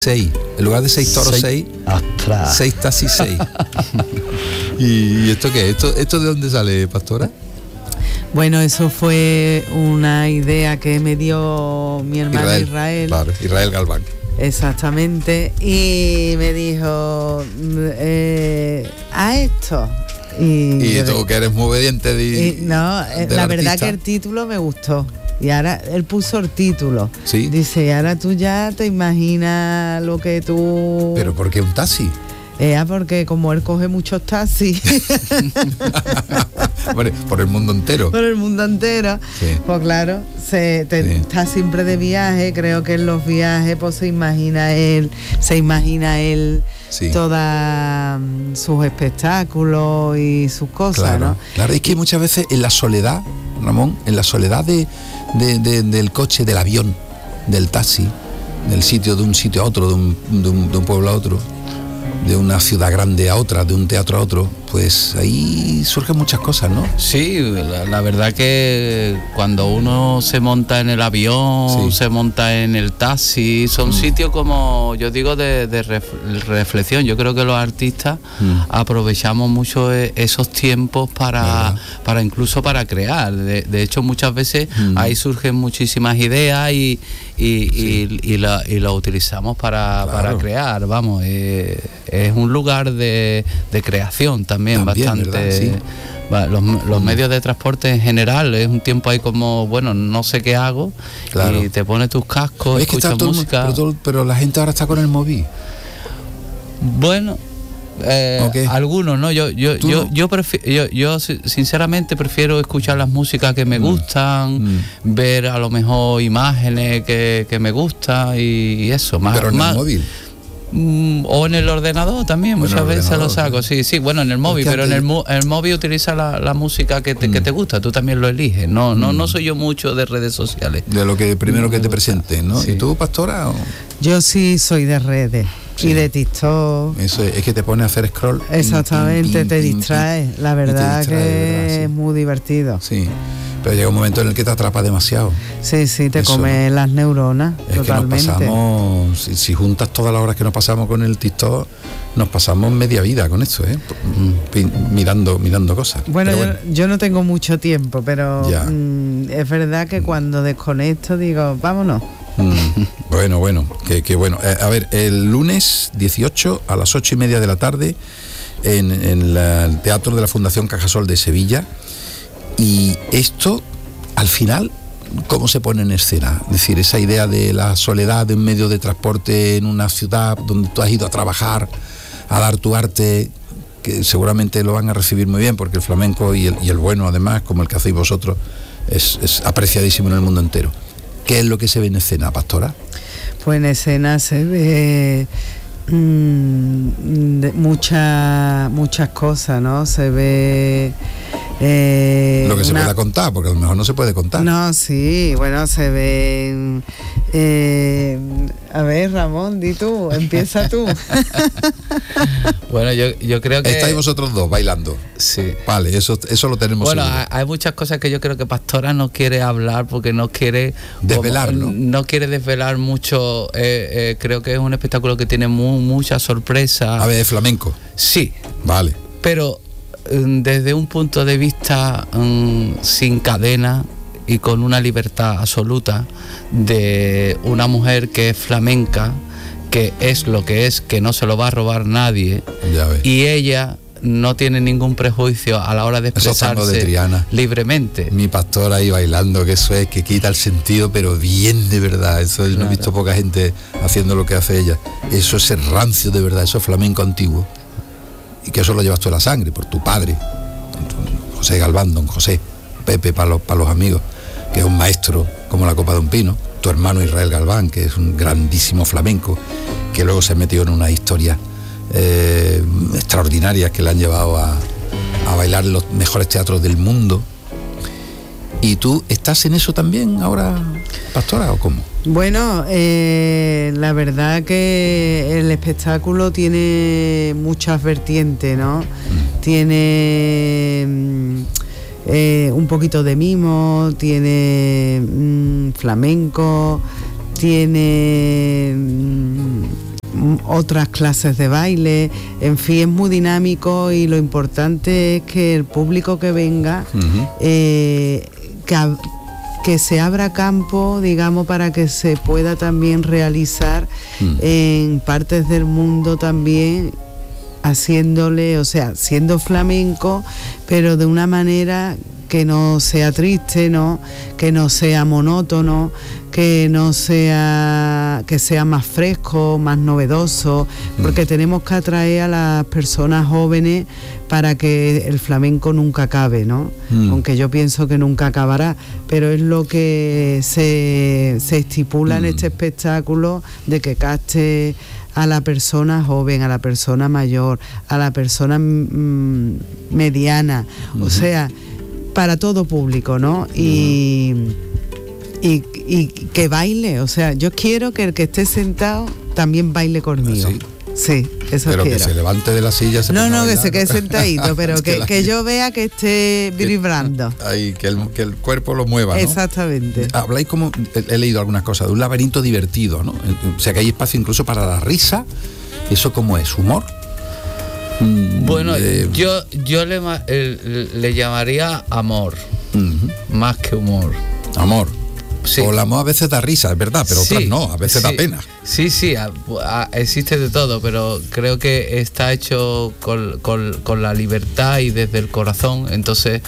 6. En lugar de 6 toros, 6. ¡Ostras! 6 taxis, 6. ¿Y esto qué? ¿Esto de dónde sale, pastora? Bueno, eso fue una idea que me dio mi hermano Israel. Claro, Israel Galván. Exactamente. Y me dijo, a esto. Y tú que eres muy obediente la verdad que el título me gustó. Y ahora él puso el título. ¿Sí? Dice, ahora tú ya te imaginas lo que tú... ¿Pero por qué un taxi? Porque como él coge muchos taxis. Por el mundo entero. Por el mundo entero. Sí. Pues claro, está siempre de viaje. Creo que en los viajes pues se imagina él sí, todos sus espectáculos y sus cosas, claro, ¿no? Claro, es que muchas veces en la soledad, Ramón, en la soledad del coche, del avión, del taxi, del sitio, de un sitio a otro, de un pueblo a otro, de una ciudad grande a otra, de un teatro a otro, pues ahí surgen muchas cosas, ¿no? Sí, la verdad que cuando uno se monta en el avión, sí, se monta en el taxi, son sitios como yo digo de reflexión. Yo creo que los artistas aprovechamos mucho esos tiempos para incluso para crear. De hecho, muchas veces ahí surgen muchísimas ideas y la utilizamos para crear, vamos. Es un lugar de creación también bastante. ¿Verdad? Sí. Los medios de transporte en general es un tiempo ahí como, bueno, no sé qué hago, claro, y te pones tus cascos, escuchas música. Pero la gente ahora está con el móvil. Bueno, algunos, ¿no? Yo sinceramente prefiero escuchar las músicas que me gustan, ver a lo mejor imágenes que me gustan y eso. Pero en el móvil. O en el ordenador también, muchas veces lo saco, sí, bueno, en el móvil, pero en el móvil utiliza la música que te gusta, tú también lo eliges, no soy yo mucho de redes sociales. De lo que primero que te presenten, ¿no? Sí. ¿Y tú, pastora? ¿O? Yo sí soy de redes. Sí. Y de TikTok. Eso es que te pone a hacer scroll. Exactamente, te distraes. La verdad que es muy divertido. Sí. Pero llega un momento en el que te atrapa demasiado. Sí, te comes las neuronas. Es totalmente. Que nos pasamos, si juntas todas las horas que nos pasamos con el TikTok, nos pasamos media vida con esto, mirando cosas. Bueno, yo no tengo mucho tiempo, pero es verdad que cuando desconecto digo, vámonos. Bueno, que bueno. A ver, el lunes 18 a las 8:30 de la tarde en el Teatro de la Fundación Cajasol de Sevilla. Y esto, al final, ¿cómo se pone en escena? Es decir, esa idea de la soledad de un medio de transporte en una ciudad donde tú has ido a trabajar, a dar tu arte, que seguramente lo van a recibir muy bien, porque el flamenco y el bueno, además, como el que hacéis vosotros, es apreciadísimo en el mundo entero. ¿Qué es lo que se ve en escena, pastora? Pues en escena se ve muchas cosas, ¿no? Se ve... lo que se pueda contar, porque a lo mejor no se puede contar. No, sí, bueno, se ven... a ver, Ramón, di tú, empieza tú. Bueno, yo creo que... Estáis vosotros dos bailando. Sí. Vale, eso lo tenemos. Bueno, seguro. Hay muchas cosas que yo creo que Pastora no quiere hablar porque no quiere... Desvelar, ¿no? No quiere desvelar mucho. Creo que es un espectáculo que tiene mucha sorpresa. A ver, ¿es flamenco? Sí. Vale. Pero desde un punto de vista sin cadena y con una libertad absoluta de una mujer que es flamenca, que es lo que es, que no se lo va a robar nadie, y ella no tiene ningún prejuicio a la hora de expresarse de Triana, libremente. Mi pastora ahí bailando, que eso es que quita el sentido, pero bien de verdad. Eso claro. No he visto poca gente haciendo lo que hace ella. Eso es el rancio de verdad, eso es flamenco antiguo. Y que eso lo llevas tú en la sangre, por tu padre, José Galván, don José, Pepe para los amigos, que es un maestro como la copa de un pino, tu hermano Israel Galván, que es un grandísimo flamenco, que luego se metió en una historia extraordinarias que le han llevado a bailar en los mejores teatros del mundo. ¿Y tú estás en eso también ahora, pastora, o cómo? Bueno, la verdad que el espectáculo tiene muchas vertientes, ¿no? Tiene un poquito de mimo, tiene flamenco, tiene otras clases de baile, en fin, es muy dinámico y lo importante es que el público que venga, que se abra campo, digamos, para que se pueda también realizar en partes del mundo también, haciéndole, o sea, siendo flamenco, pero de una manera que no sea triste, ¿no? Que no sea monótono, que no sea, que sea más fresco, más novedoso, porque tenemos que atraer a las personas jóvenes para que el flamenco nunca acabe, ¿no? Aunque yo pienso que nunca acabará, pero es lo que se estipula en este espectáculo, de que capte a la persona joven, a la persona mayor, a la persona mediana, o sea, para todo público, ¿no? Y que baile, o sea, yo quiero que el que esté sentado también baile conmigo. ¿Sí? Sí, eso pero quiero. Que se levante de la silla. No, que se quede sentadito, pero que yo vea que esté vibrando. Que el cuerpo lo mueva, ¿no? Exactamente. Habláis como, he leído algunas cosas, de un laberinto divertido, ¿no? O sea, que hay espacio incluso para la risa. ¿Eso cómo es? ¿Humor? Bueno, yo le llamaría amor, más que humor. Amor. Sí. O el amor a veces da risa, es verdad, pero otras no, a veces da pena. Sí, existe de todo, pero creo que está hecho con la libertad y desde el corazón, entonces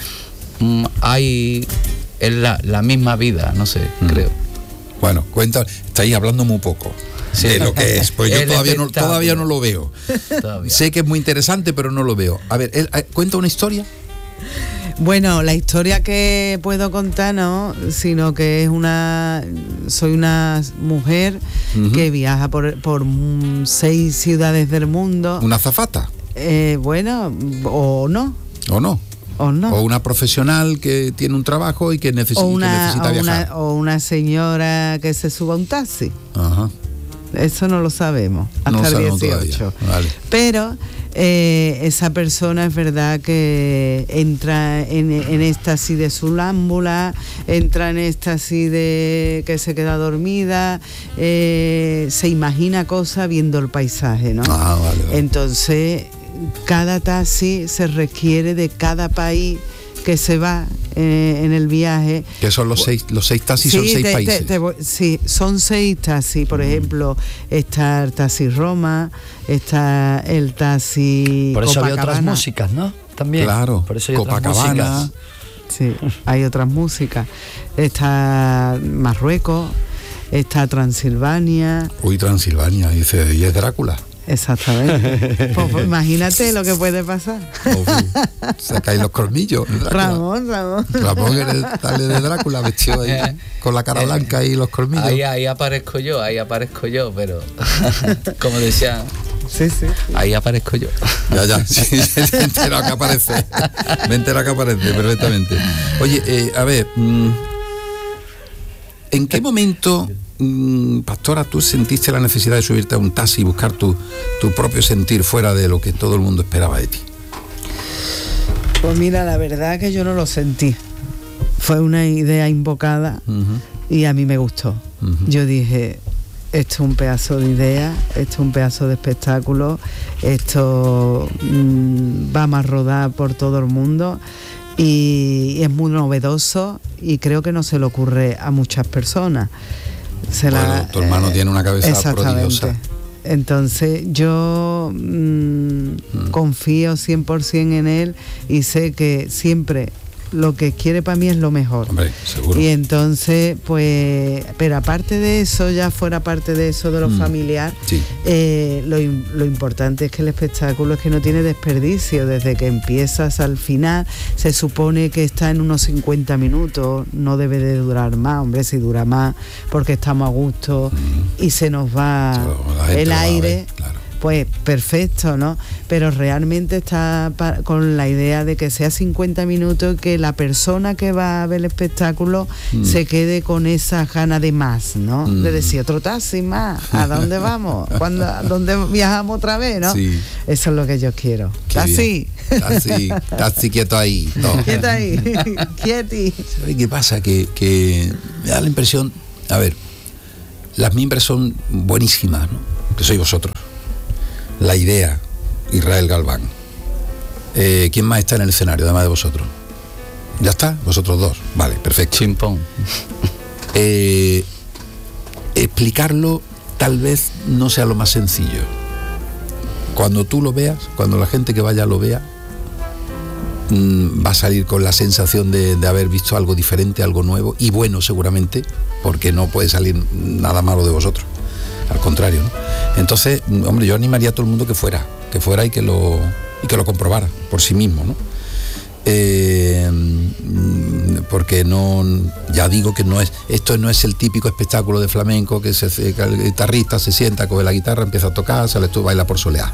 es la misma vida, no sé, creo. Bueno, estáis hablando muy poco de lo que es, pues yo todavía no lo veo. Sé que es muy interesante, pero no lo veo. A ver, cuenta una historia. Bueno, la historia que puedo contar no, sino que soy una mujer que viaja por 6 ciudades del mundo. ¿Una azafata? Bueno, o no. ¿O no? O no. O una profesional que tiene un trabajo y que necesita viajar. O una señora que se suba a un taxi. Ajá. Eso no lo sabemos hasta el 18. Vale. Pero esa persona es verdad que entra en éxtasis de sonámbula, entra en éxtasis de que se queda dormida, se imagina cosas viendo el paisaje, ¿no? Vale. Entonces, cada taxi se requiere de cada país que se va en el viaje. Que son los seis taxis, sí, son 6 países. Sí, son 6 taxis. Por ejemplo, está el taxi Roma, está el taxi Por eso Copacabana. hay otras músicas, ¿no? También. Claro, por eso hay Copacabana. Otras músicas. Sí, hay otras músicas. Está Marruecos, está Transilvania. Uy, Transilvania, dice, y es Drácula. Exactamente. Pues imagínate lo que puede pasar. Sacáis los colmillos. Ramón sale de Drácula vestido ahí con la cara blanca y los colmillos. Ahí aparezco yo, pero como decía. Sí. Ahí aparezco yo. Ya, sí, me he enterado que aparece perfectamente. Oye, a ver, ¿en qué momento, Pastora, tú sentiste la necesidad de subirte a un taxi y buscar tu propio sentir fuera de lo que todo el mundo esperaba de ti? Pues mira, la verdad que yo no lo sentí. Fue una idea invocada y a mí me gustó. Yo dije, esto es un pedazo de idea, esto es un pedazo de espectáculo, esto vamos a rodar por todo el mundo. Y es muy novedoso y creo que no se le ocurre a muchas personas. Tu hermano tiene una cabeza prodigiosa. Entonces yo confío 100% en él y sé que siempre lo que quiere para mí es lo mejor. Hombre, seguro. Y entonces, pues, pero aparte de eso, ya fuera parte de eso de lo familiar, sí. Lo importante es que el espectáculo es que no tiene desperdicio. Desde que empiezas al final, se supone que está en unos 50 minutos, no debe de durar más, hombre, si dura más, porque estamos a gusto y se nos va el aire. Claro. Pues perfecto, ¿no? Pero realmente está con la idea de que sea 50 minutos y que la persona que va a ver el espectáculo se quede con esa gana de más, ¿no? De decir, otro taxi más, ¿a dónde vamos? ¿A dónde viajamos otra vez, no? Sí. Eso es lo que yo quiero. Taxi quieto ahí. No. Quieto ahí, quieti. ¿Sabes qué pasa? Que me da la impresión, a ver, las mimbres son buenísimas, ¿no? que sois vosotros. La idea, Israel Galván. ¿Quién más está en el escenario, además de vosotros? ¿Ya está? ¿Vosotros dos? Vale, perfecto. Chimpón. Explicarlo tal vez no sea lo más sencillo. Cuando tú lo veas, cuando la gente que vaya lo vea, va a salir con la sensación de haber visto algo diferente, algo nuevo y bueno seguramente, porque no puede salir nada malo de vosotros, al contrario, ¿no? Entonces, hombre, yo animaría a todo el mundo que fuera y que lo comprobara por sí mismo, ¿no? Porque no, ya digo que esto no es el típico espectáculo de flamenco que el guitarrista se sienta, coge la guitarra, empieza a tocar, sales tú, baila por soleá.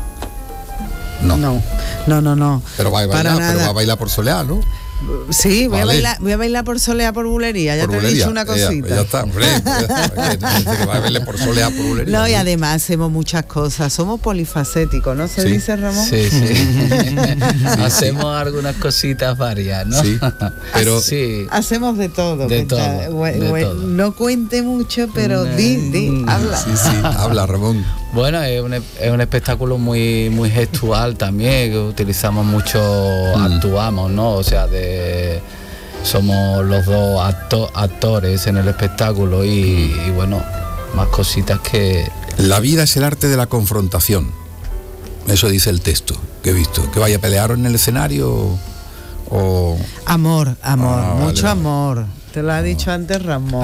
No. Pero va a bailar por soleá, ¿no? Sí, voy a bailar por soleá, por bulería, ya te he dicho una cosita. Ya está, hombre. Que va a bailar por soleá, por bulería. No, y además hacemos muchas cosas, somos polifacéticos, ¿no se dice, Ramón? Sí. Hacemos algunas cositas varias, ¿no? Sí, pero sí. Hacemos de todo. De todo. No cuente mucho, pero habla. Sí, habla, Ramón. Bueno, es un espectáculo muy gestual también, que utilizamos mucho, actuamos, ¿no? O sea, somos los dos actores en el espectáculo y bueno, más cositas que... La vida es el arte de la confrontación. Eso dice el texto que he visto. Que vaya a pelear en el escenario o... Amor, mucho vale. Amor. Te lo ha dicho antes Ramón.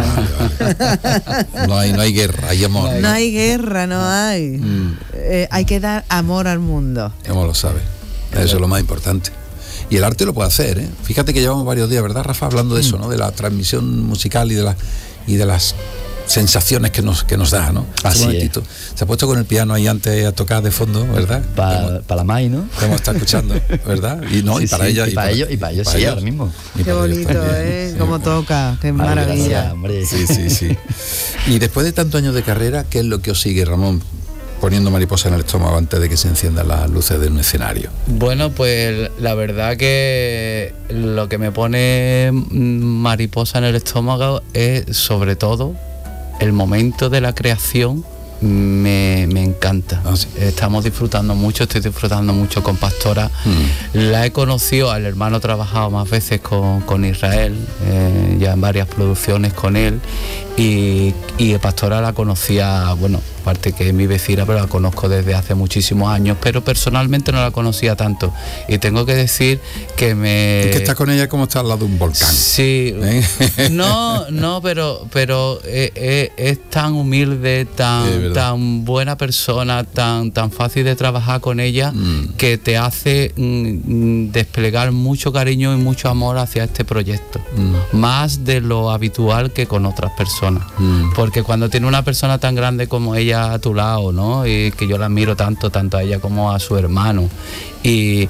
Vale. No hay guerra, hay amor. No hay guerra, no hay. Hay que dar amor al mundo. ¿Cómo lo sabes? Eso es lo más importante. Y el arte lo puede hacer, ¿eh? Fíjate que llevamos varios días, ¿verdad, Rafa? Hablando de eso, ¿no? De la transmisión musical y de las sensaciones que nos da, ¿no? Así es. Se ha puesto con el piano ahí antes a tocar de fondo, ¿verdad? Para la Mai, ¿no? Hemos estado escuchando, ¿verdad? Y no, sí, y para ella. Y para ellos, sí, ahora mismo. Qué bonito, ¿eh? Sí. Cómo toca, qué maravilla. Sí. Y después de tantos años de carrera, ¿qué es lo que os sigue, Ramón? Poniendo mariposa en el estómago antes de que se enciendan las luces de un escenario. Bueno, pues la verdad que lo que me pone mariposa en el estómago es sobre todo el momento de la creación. Me encanta. Sí. Estoy disfrutando mucho con Pastora. La he conocido, al hermano he trabajado más veces con Israel, ya en varias producciones con él, y Pastora la conocía, bueno, aparte que es mi vecina, pero la conozco desde hace muchísimos años, pero personalmente no la conocía tanto, y tengo que decir que Es que está con ella como está al lado de un volcán. Sí, no, pero es tan humilde, tan buena persona, tan fácil de trabajar con ella, que te hace desplegar mucho cariño y mucho amor hacia este proyecto, más de lo habitual que con otras personas, porque cuando tiene una persona tan grande como ella a tu lado, ¿no? Y que yo la admiro tanto a ella como a su hermano, y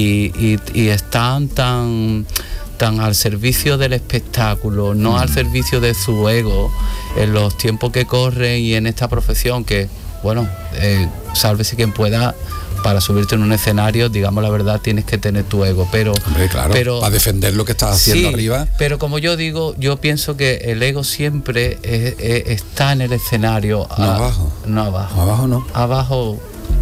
están tan al servicio del espectáculo, no al servicio de su ego, en los tiempos que corren y en esta profesión que, bueno, sálvese quien pueda, para subirte en un escenario, digamos la verdad, tienes que tener tu ego, pero... Hombre, claro, para defender lo que estás haciendo arriba. Pero como yo digo, yo pienso que el ego siempre está en el escenario. Abajo. No abajo. Abajo no. Abajo...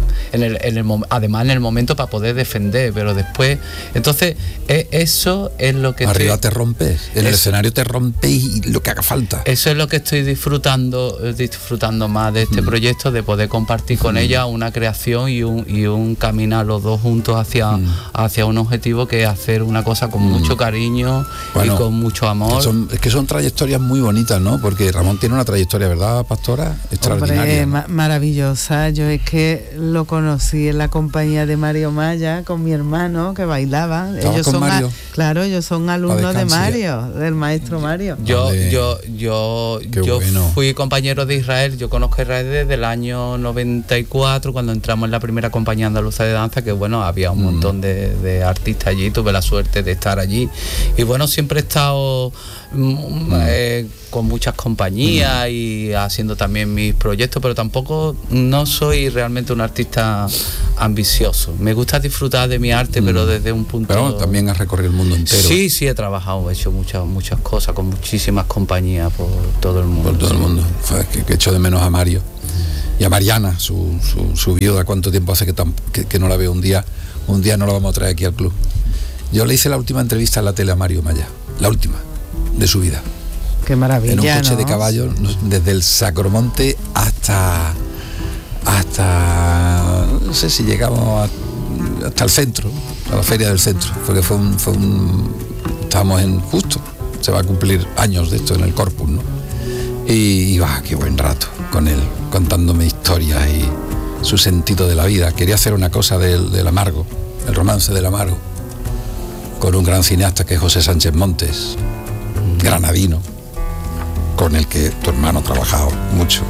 además en el momento para poder defender, pero después, entonces eso es lo que arriba te rompes, en el escenario te rompes y lo que haga falta. Eso es lo que estoy disfrutando más de este proyecto, de poder compartir con ella una creación y un caminar los dos juntos hacia un objetivo, que es hacer una cosa con mucho cariño, bueno, y con mucho amor. Es que son trayectorias muy bonitas, ¿no? Porque Ramón tiene una trayectoria, ¿verdad, Pastora? Extraordinaria. Hombre, maravillosa. Yo es que lo conocí en la compañía de Mario Maya, con mi hermano, que bailaba. Ellos son ellos son alumnos de Mario, del maestro Mario. Yo fui compañero de Israel. Yo conozco a Israel desde el año 94, cuando entramos en la primera compañía andaluza de danza, que bueno, había un montón de artistas allí. Tuve la suerte de estar allí, y bueno, siempre he estado con muchas compañías y haciendo también mis proyectos, pero tampoco no soy realmente un artista ambicioso. Me gusta disfrutar de mi arte, pero desde un punto... Pero también has recorrido el mundo entero. Sí, he trabajado, he hecho muchas cosas con muchísimas compañías por todo el mundo. Por todo el mundo. Que echo de menos a Mario. Y a Mariana, su viuda, ¿cuánto tiempo hace que no la veo? Un día no la vamos a traer aquí al club. Yo le hice la última entrevista en la tele a Mario Maya, la última de su vida. Qué maravilla, en un coche, ¿no?, de caballo, desde el Sacromonte hasta no sé si llegamos hasta el centro, a la feria del centro, porque estábamos justo, se va a cumplir años de esto en el Corpus, ¿no? Y qué buen rato con él, contándome historias y su sentido de la vida. Quería hacer una cosa del amargo, el romance del amargo, con un gran cineasta que es José Sánchez Montes, granadino, con el que tu hermano ha trabajado mucho.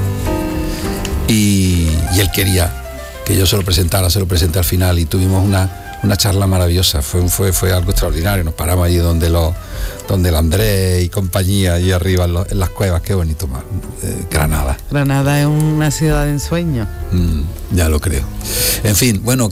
Y él quería que yo se lo presenté al final y tuvimos una charla maravillosa. Fue algo extraordinario. Nos paramos allí donde el Andrés y compañía, allí arriba en las cuevas. Qué bonito, Granada. Granada es una ciudad de ensueño. Ya lo creo. En fin, bueno,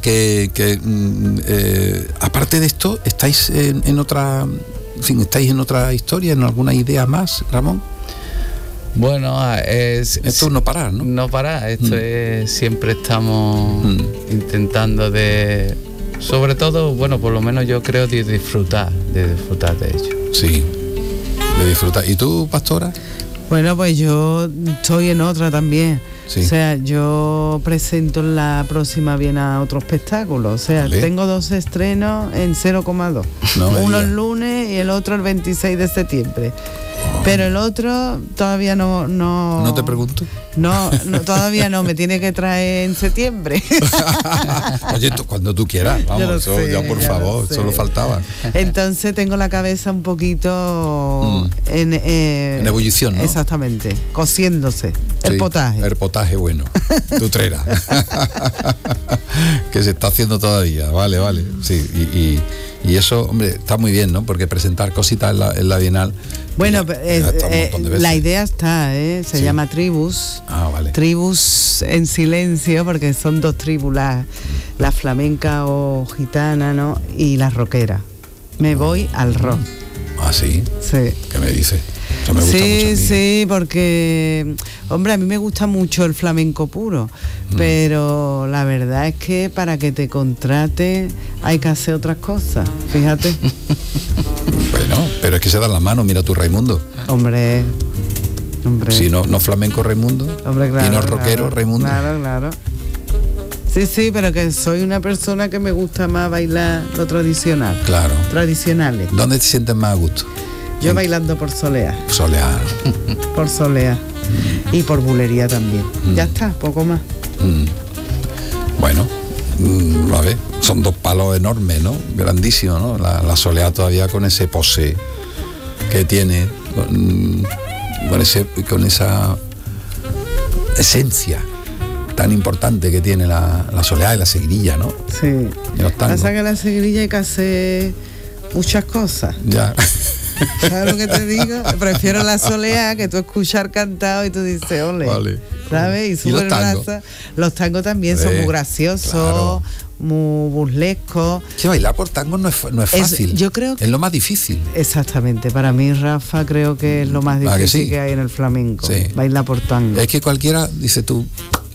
aparte de esto, ¿estáis en otra historia, en alguna idea más, Ramón? Bueno, esto es no parar, ¿no? No parar, esto es, siempre estamos intentando sobre todo, bueno, por lo menos yo creo de disfrutar de ello. Sí, de disfrutar. ¿Y tú, Pastora? Bueno, pues yo estoy en otra también. Sí. O sea, yo presento en la próxima Bienal otro espectáculo. O sea, ¿vale? Tengo 2 estrenos en 0,2. Uno el lunes y el otro el 26 de septiembre. Pero el otro todavía no. ¿No te pregunto? No, todavía no, me tiene que traer en septiembre. Oye, cuando tú quieras, vamos, ya por favor, solo faltaba. Entonces tengo la cabeza un poquito en ebullición, ¿no? Exactamente, cociéndose, sí, el potaje. El potaje bueno, de Utrera. Que se está haciendo todavía, vale, sí, y eso, hombre, está muy bien, ¿no? Porque presentar cositas en la Bienal. Bueno, la idea está, se llama Tribus. Ah, vale. Tribus en silencio, porque son 2 tribus, la flamenca o gitana, ¿no? Y la rockera. Me voy al rock. ¿Ah, sí? Sí. ¿Qué me dices? Eso me gusta mucho a mí. Sí, porque, hombre, a mí me gusta mucho el flamenco puro, pero la verdad es que para que te contrate hay que hacer otras cosas, fíjate. Bueno, pero es que se dan las manos, mira tú, Raimundo. Hombre. Si no flamenco, Raimundo. Hombre, claro, y no rockero, claro, Raimundo. Claro. Sí, pero que soy una persona que me gusta más bailar lo tradicional. Claro. Tradicionales. ¿Dónde te sientes más a gusto? Yo bailando por soleá. Soleá. Por soleá. Y por bulería también. Ya está, poco más. Bueno, a ver, son 2 palos enormes, ¿no? Grandísimos, ¿no? La soleá todavía con ese pose que tiene, con esa esencia tan importante que tiene la soleá y la seguirilla, ¿no? Sí. Pasa que la seguirilla hay que hacer muchas cosas. Ya. ¿Sabes lo que te digo? Prefiero la soleá, que tú escuchar cantado y tú dices, ole. Vale. ¿Sabes? Y los tangos. Los tangos también son muy graciosos, claro, muy burlescos. Que bailar por tango no es fácil. Yo creo que es lo más difícil. Exactamente. Para mí, Rafa, creo que es lo más difícil que hay en el flamenco. Sí. Bailar por tango. Es que cualquiera, dice tú,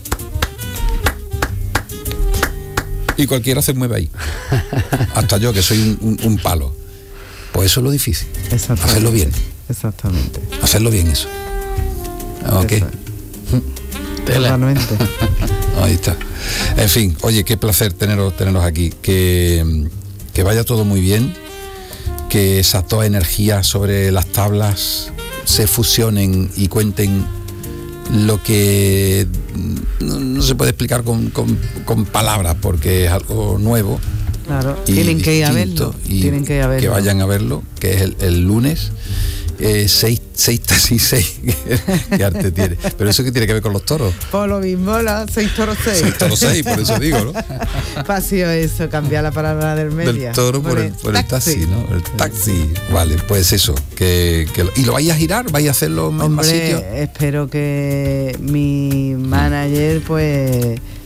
y cualquiera se mueve ahí. Hasta yo, que soy un palo. Pues eso es lo difícil. Hacerlo bien. Exactamente. Hacerlo bien eso. ¿Ok? Totalmente. Ahí está. En fin, oye, qué placer teneros aquí. Que vaya todo muy bien. Que esas 2 energías sobre las tablas se fusionen y cuenten lo que no se puede explicar con palabras, porque es algo nuevo. Claro, tienen que ir a verlo. Que vayan a verlo, que es el lunes, 6 taxis y 6. ¿Qué arte tiene? Pero eso, ¿qué tiene que ver con los toros? Por lo mismo, 6 toros 6. 6 toros 6, por eso digo, ¿no? Pasio eso, cambiar la palabra del medio. Del toro por el taxi, ¿no? El taxi. Vale, pues eso. ¿Y lo vais a girar? ¿Vais a hacerlo en más sitios? Espero que mi manager, pues,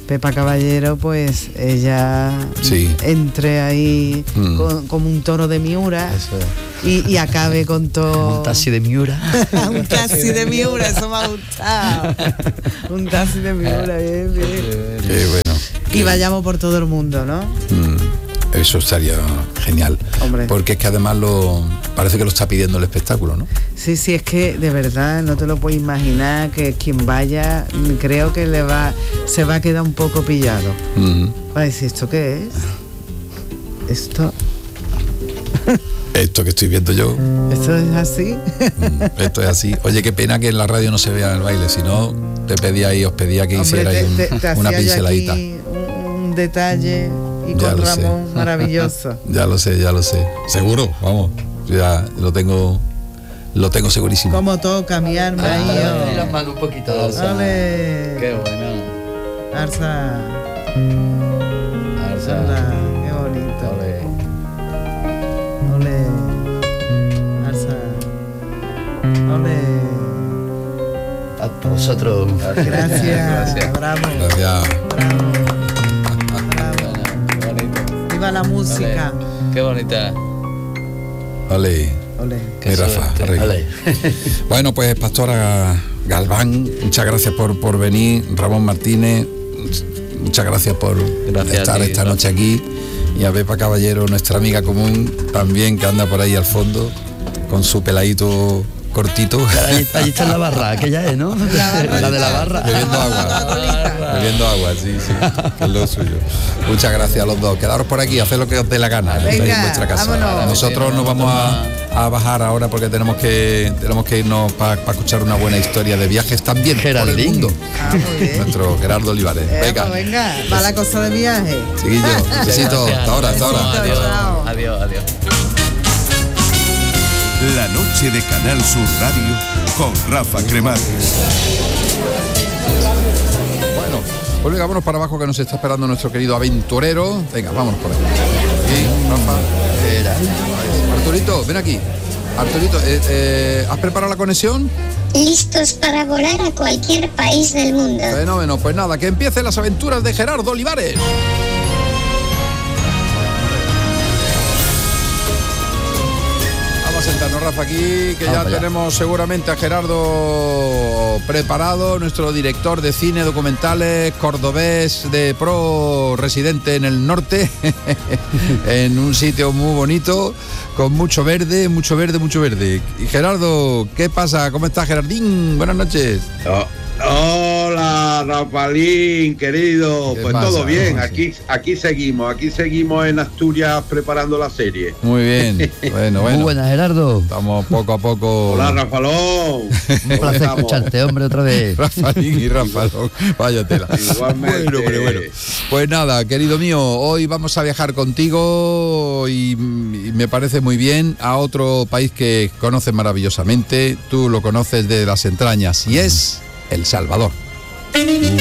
Pepa Caballero, pues ella entre ahí como un toro de Miura y acabe con todo. Un taxi de Miura. Un taxi de Miura, eso me ha gustado. Un taxi de Miura, bien. Qué bueno. Y vayamos por todo el mundo, ¿no? Eso estaría genial. Hombre. Porque es que además parece que lo está pidiendo el espectáculo, ¿no? Sí, es que de verdad no te lo puedes imaginar, que quien vaya, creo que se va a quedar un poco pillado. Va a decir, ¿esto qué es? Esto que estoy viendo yo. ¿Esto es así? Esto es así. Oye, qué pena que en la radio no se vea el baile, si no os pedía que hicierais una pinceladita. Un detalle y con Ramón maravilloso. Ya lo sé. Seguro, vamos. Ya lo tengo segurísimo. Como toca mi alma ahí. Las manos un poquito. Ole. Qué bueno. Arza. Qué bonito. Ole. Arza. Ole. A vosotros. Gracias. Bravo. Gracias. Bravo. Viva la música. Qué bonita. Ole. Qué Rafa. Ole. Bueno, pues Pastora Galván, muchas gracias por venir. Ramón Martínez, muchas gracias por estar esta noche aquí. Y a Pepa Caballero, nuestra amiga común, también, que anda por ahí al fondo con su peladito cortito. Allí está la barra, aquella es, ¿no? La de la barra. Bebiendo agua, sí, que es lo suyo. Muchas gracias a los dos. Quedaros por aquí, haced lo que os dé la gana. Venga, en vuestra casa. Vámonos. Nosotros nos vamos a bajar ahora porque tenemos que irnos para escuchar una buena historia de viajes también por el mundo. Muy bien. Nuestro Gerardo Olivares. Venga, va la cosa de viaje. Chiquillo, besito. Hasta ahora. Adiós. La noche de Canal Sur Radio con Rafa Cremades. Bueno, pues vámonos para abajo, que nos está esperando nuestro querido aventurero. Venga, vámonos por aquí. Rafa. Arturito, ven aquí. Arturito, ¿has preparado la conexión? Listos para volar a cualquier país del mundo. Fenómeno, pues nada, que empiecen las aventuras de Gerardo Olivares. Sentarnos, Rafa, aquí, que ya tenemos seguramente a Gerardo preparado, nuestro director de cine, documentales, cordobés de pro, residente en el norte, en un sitio muy bonito, con mucho verde. Y Gerardo, ¿qué pasa? ¿Cómo estás, Gerardín? Buenas noches. Hola, Rafaelín, querido. Pues pasa? Todo bien, aquí seguimos en Asturias preparando la serie. Muy bien, bueno. Muy buenas, Gerardo. Estamos poco a poco. Hola, Rafalón. Un placer escucharte, hombre, otra vez. Rafaelín y Rafalón, vaya tela. Igualmente. Bueno. Pues nada, querido mío, hoy vamos a viajar contigo y me parece muy bien a otro país que conoces maravillosamente. Tú lo conoces de las entrañas y es El Salvador.